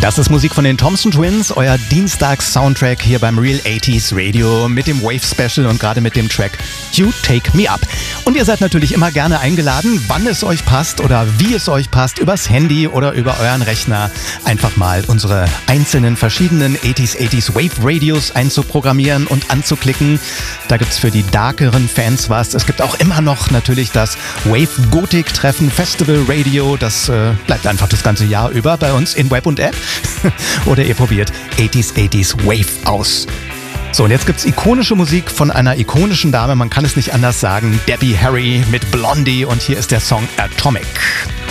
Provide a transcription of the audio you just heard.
Das ist Musik von den Thompson Twins, euer Dienstags-Soundtrack hier beim Real 80s Radio mit dem Wave-Special und gerade mit dem Track You Take Me Up. Und ihr seid natürlich immer gerne eingeladen, wann es euch passt oder wie es euch passt, übers Handy oder über euren Rechner einfach mal unsere einzelnen verschiedenen 80s Wave Radios einzuprogrammieren und anzuklicken. Da gibt's für die darkeren Fans was. Es gibt auch immer noch natürlich das Wave Gothic Treffen Festival Radio. Das bleibt einfach das ganze Jahr über bei uns in Web und App. Oder ihr probiert 80s Wave aus. So, und jetzt gibt's ikonische Musik von einer ikonischen Dame, man kann es nicht anders sagen, Debbie Harry mit Blondie, und hier ist der Song Atomic.